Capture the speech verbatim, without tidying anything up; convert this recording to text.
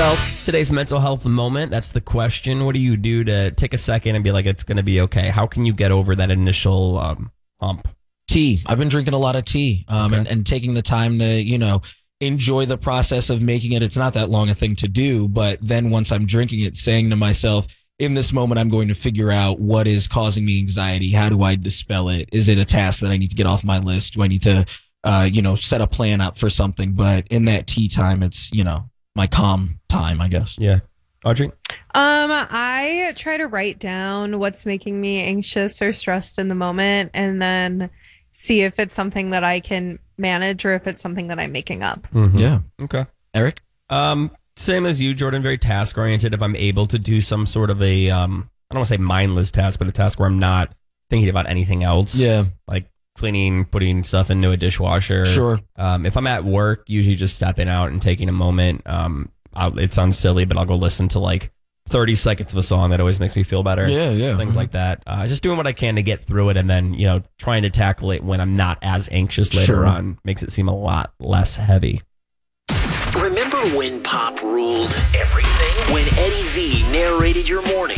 Well, today's mental health moment, that's the question. What do you do to take a second and be like, it's going to be okay? How can you get over that initial um, hump? Tea. I've been drinking a lot of tea um, Okay. and, and taking the time to, you know, enjoy the process of making it. It's not that long a thing to do, but then once I'm drinking it, saying to myself, in this moment, I'm going to figure out what is causing me anxiety. How do I dispel it? Is it a task that I need to get off my list? Do I need to, uh, you know, set a plan up for something? But in that tea time, it's, you know, my calm time, I guess. Yeah. Audrey? Um, I try to write down what's making me anxious or stressed in the moment and then see if it's something that I can manage or if it's something that I'm making up. Mm-hmm. Yeah. Okay. Eric? Um, same as you, Jordan, very task oriented. If I'm able to do some sort of a, um, I don't want to say mindless task, but a task where I'm not thinking about anything else. Yeah. Like cleaning, putting stuff into a dishwasher. Sure. Um, if I'm at work, usually just stepping out and taking a moment. Um, I'll, it sounds silly, but I'll go listen to like thirty seconds of a song that always makes me feel better. Yeah, yeah. Things Mhm. like that. Uh, just doing what I can to get through it, and then, you know, trying to tackle it when I'm not as anxious later Sure. on makes it seem a lot less heavy. Remember when pop ruled everything? When Eddie V narrated your morning?